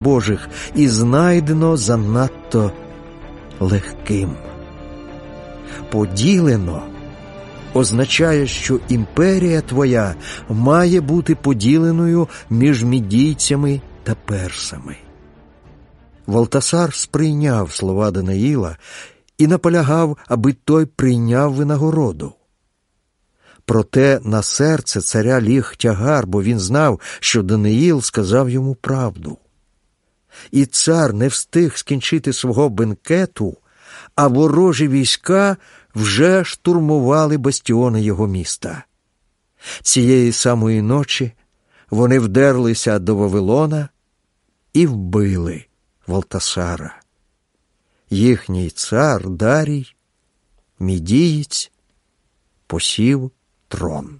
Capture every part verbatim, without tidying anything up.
Божих і знайдено занадто легким. Поділено означає, що імперія твоя має бути поділеною між мідійцями та персами. Валтасар сприйняв слова Даниїла і наполягав, аби той прийняв винагороду. Проте на серце царя ліг тягар, бо він знав, що Даниїл сказав йому правду. І цар не встиг скінчити свого бенкету, а ворожі війська вже штурмували бастіони його міста. Цієї самої ночі вони вдерлися до Вавилона і вбили Валтасара. Їхній цар Дарій, мідієць, посів трон.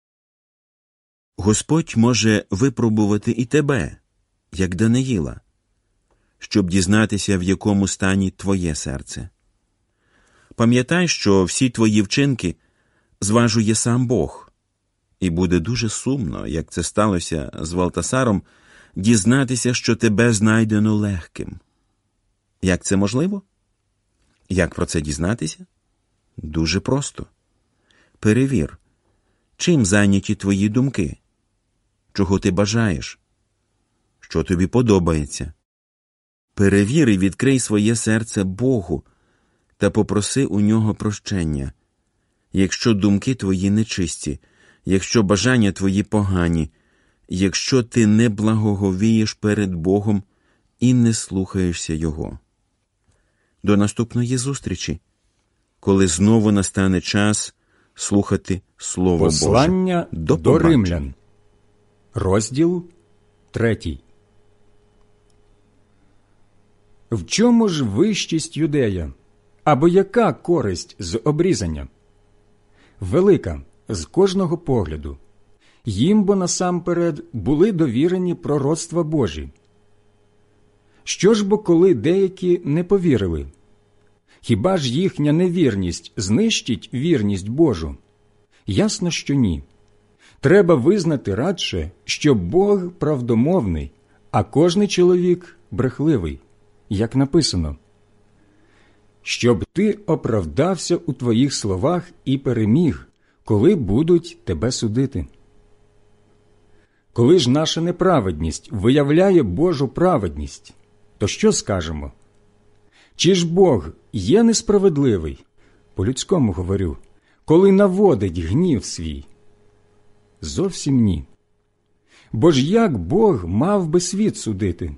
Господь може випробувати і тебе, як Даниїла, щоб дізнатися, в якому стані твоє серце. Пам'ятай, що всі твої вчинки зважує сам Бог, і буде дуже сумно, як це сталося з Валтасаром, дізнатися, що тебе знайдено легким. Як це можливо? Як про це дізнатися? Дуже просто. Перевір, чим зайняті твої думки, чого ти бажаєш, що тобі подобається. Перевір і відкрий своє серце Богу та попроси у нього прощення, якщо думки твої нечисті, якщо бажання твої погані, якщо ти не благоговієш перед Богом і не слухаєшся Його. До наступної зустрічі, коли знову настане час слухати Слово Боже. Послання До, до Римлян, розділ третій. В чому ж вищість юдея? Або яка користь з обрізання? Велика, з кожного погляду. Їм бо насамперед були довірені пророцтва Божі. Що ж бо, коли деякі не повірили? Хіба ж їхня невірність знищить вірність Божу? Ясно, що ні. Треба визнати радше, що Бог правдомовний, а кожний чоловік брехливий, як написано. Щоб ти оправдався у твоїх словах і переміг, коли будуть тебе судити. Коли ж наша неправедність виявляє Божу праведність, то що скажемо? Чи ж Бог є несправедливий, по-людському говорю, коли наводить гнів свій? Зовсім ні. Бо ж як Бог мав би світ судити?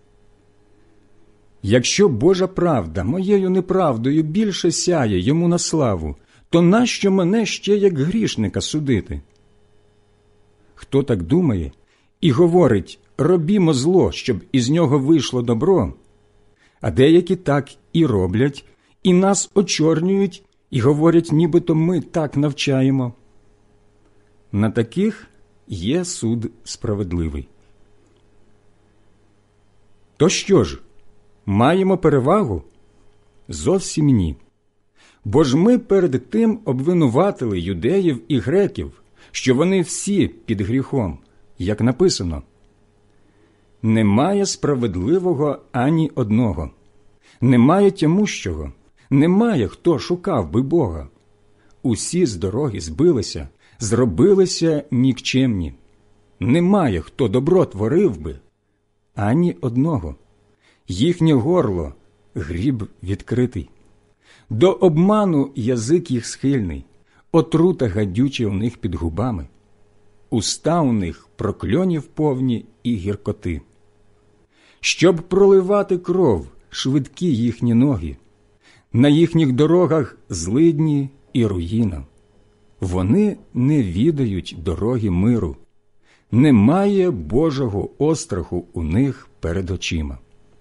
Якщо Божа правда моєю неправдою більше сяє йому на славу, то нащо мене ще як грішника судити? Хто так думає і говорить, робімо зло, щоб із нього вийшло добро, а деякі так і роблять, і нас очорнюють, і говорять, нібито ми так навчаємо. На таких є суд справедливий. То що ж, маємо перевагу? Зовсім ні. Бо ж ми перед тим обвинуватили юдеїв і греків, що вони всі під гріхом, як написано. Немає справедливого ані одного, немає тямущого, немає, хто шукав би Бога. Усі з дороги збилися, зробилися нікчемні. Немає, хто добро творив би, ані одного. Їхнє горло – гріб відкритий. До обману язик їх схильний, отрута гадюча у них під губами. Уста у них прокльонів повні і гіркоти. Щоб проливати кров, швидкі їхні ноги. На їхніх дорогах злидні і руїна. Вони не відають дороги миру. Немає Божого остраху у них перед очима.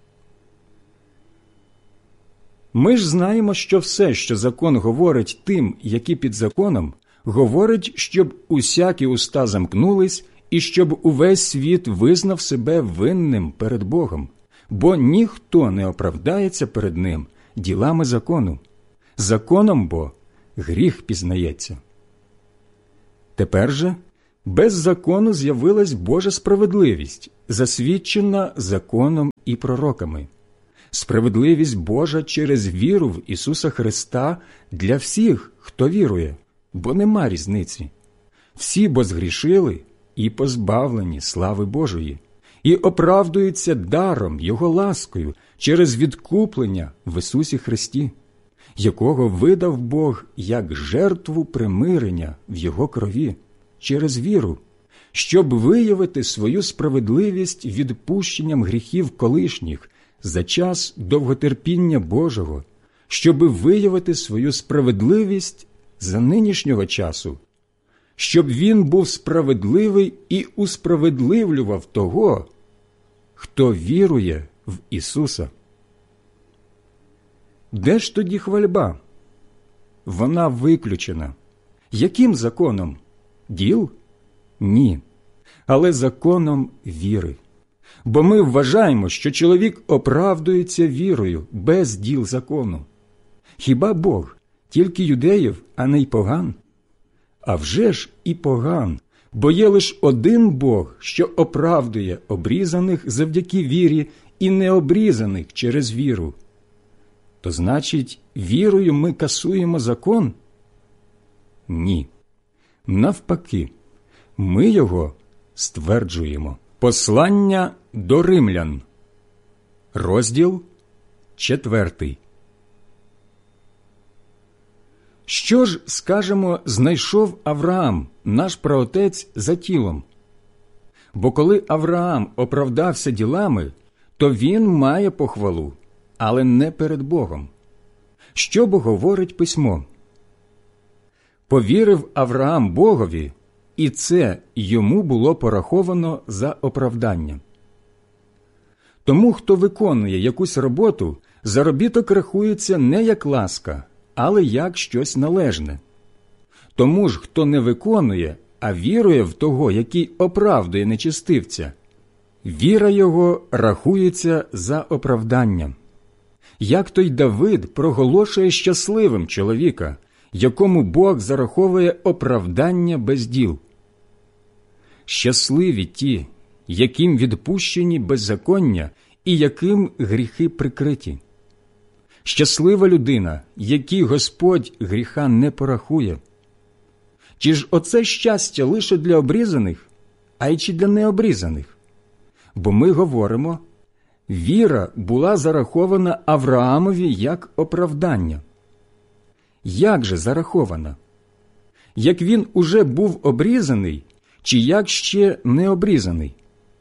Ми ж знаємо, що все, що закон говорить тим, які під законом, говорить, щоб усякі уста замкнулись і щоб увесь світ визнав себе винним перед Богом, бо ніхто не оправдається перед ним ділами закону. Законом бо гріх пізнається. Тепер же Без закону з'явилась Божа справедливість, засвідчена законом і пророками. Справедливість Божа через віру в Ісуса Христа для всіх, хто вірує, бо нема різниці. Всі бо згрішили і позбавлені слави Божої, і оправдуються даром Його ласкою через відкуплення в Ісусі Христі, якого видав Бог як жертву примирення в Його крові, через віру, щоб виявити свою справедливість відпущенням гріхів колишніх за час довготерпіння Божого, щоби виявити свою справедливість за нинішнього часу, щоб він був справедливий і усправедливлював того, хто вірує в Ісуса. Де ж тоді хвальба? Вона виключена. Яким законом? Діл? Ні. Але законом віри. Бо ми вважаємо, що чоловік оправдується вірою без діл закону. Хіба Бог тільки юдеїв, а не й поган? А вже ж і поган, бо є лиш один Бог, що оправдує обрізаних завдяки вірі і необрізаних через віру. То значить, вірою ми касуємо закон? Ні. Навпаки, ми його стверджуємо. Послання до римлян. Розділ четвертий. Що ж, скажемо, знайшов Авраам, наш праотець, за тілом? Бо коли Авраам оправдався ділами, то він має похвалу, але не перед Богом. Що бо говорить письмо? Повірив Авраам Богові, і це йому було пораховано за оправдання. Тому, хто виконує якусь роботу, заробіток рахується не як ласка, але як щось належне. Тому ж, хто не виконує, а вірує в того, який оправдує нечестивця, віра його рахується за оправданням. Як той Давид проголошує щасливим чоловіка, якому Бог зараховує оправдання без діл. Щасливі ті, яким відпущені беззаконня і яким гріхи прикриті. Щаслива людина, якій Господь гріха не порахує. Чи ж оце щастя лише для обрізаних, а й чи для необрізаних? Бо ми говоримо, віра була зарахована Авраамові як оправдання. Як же зарахована? Як він уже був обрізаний, чи як ще не обрізаний?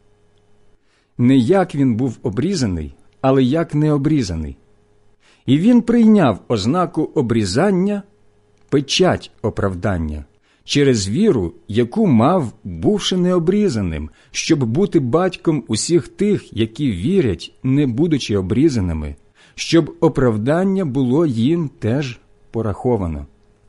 Не як він був обрізаний, але як не обрізаний. І він прийняв ознаку обрізання, печать оправдання, через віру, яку мав, бувши необрізаним, щоб бути батьком усіх тих, які вірять, не будучи обрізаними, щоб оправдання було їм теж пораховано.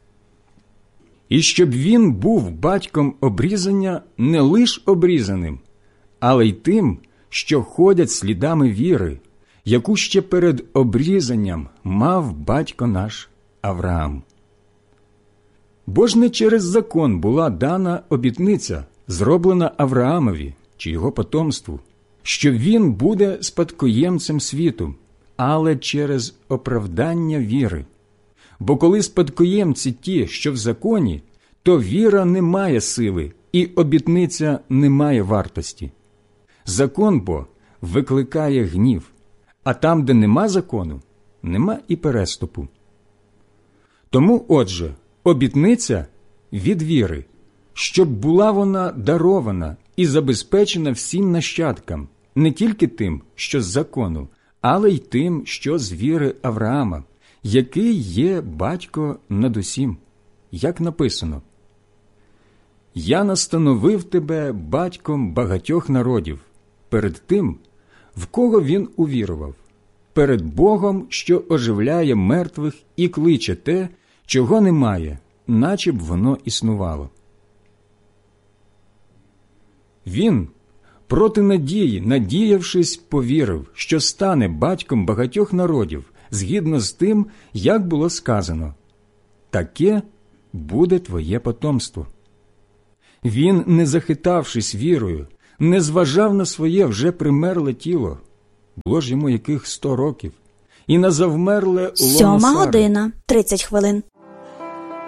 І щоб він був батьком обрізання не лиш обрізаним, але й тим, що ходять слідами віри, яку ще перед обрізанням мав батько наш Авраам. Бо ж не через закон була дана обітниця, зроблена Авраамові чи його потомству, що він буде спадкоємцем світу, але через оправдання віри. Бо коли спадкоємці ті, що в законі, то віра не має сили і обітниця не має вартості. Закон бо викликає гнів, а там, де нема закону, нема і переступу. Тому, отже, обітниця від віри, щоб була вона дарована і забезпечена всім нащадкам, не тільки тим, що з закону, але й тим, що з віри Авраама, який є батько над усім, як написано: «Я настановив тебе батьком багатьох народів, перед тим, в кого він увірував, перед Богом, що оживляє мертвих і кличе те, чого немає, наче б воно існувало». Він, проти надії, надіявшись, повірив, що стане батьком багатьох народів, згідно з тим, як було сказано: «Таке буде твоє потомство». Він, не захитавшись вірою, не зважав на своє вже примерле тіло, було ж йому яких сто років, і на завмерле лоно Сьома Сари. година, тридцять хвилин.